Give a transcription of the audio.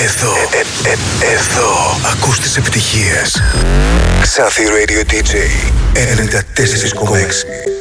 Εδώ ακούς τις επιτυχίες. Xathi Radio DJ 94,6.